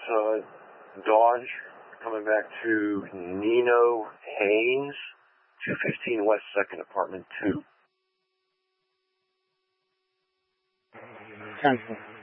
Dodge coming back to Nino Haynes, 215 West 2nd, apartment 2. 10-4.